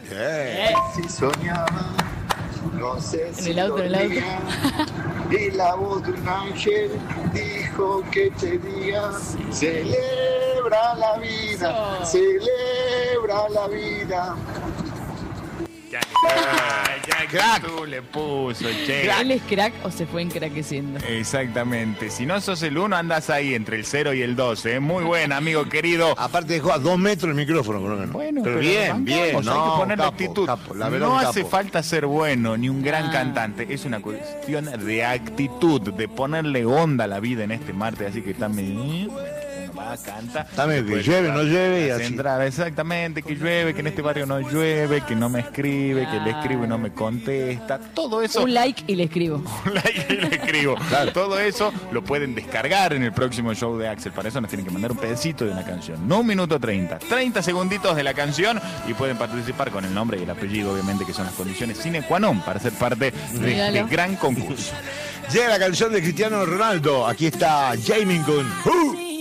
Si soñaba, no sé si En el auto. y la voz de un ángel dijo que te diga, celebra la vida, celebra la vida. Crack. Tú le puso, che. ¿Él es crack o se fue encraqueciendo? Exactamente. Si no sos el 1, andas ahí entre el 0 y el 12. Muy buen, amigo querido. Aparte dejó a 2 metros el micrófono, por lo menos. Bueno, pero bien, bien. Hay que ponerle actitud. La verdad, no un hace capo. falta ser bueno ni un gran cantante. Es una cuestión de actitud, de ponerle onda a la vida en este martes. Así que está medio... Va, canta. También que llueve, no llueve y así. Exactamente, que llueve, que en este barrio no llueve, que no me escribe, que le escribo y no me contesta. Todo eso. Un like y le escribo. Un like y le escribo. Claro. Todo eso lo pueden descargar en el próximo show de Axel. Para eso nos tienen que mandar un pedacito de una canción. No 1 minuto 30. 30 segunditos de la canción y pueden participar con el nombre y el apellido, obviamente, que son las condiciones sine qua non para ser parte de este gran concurso. Llega la canción de Cristiano Ronaldo. Aquí está Jamie con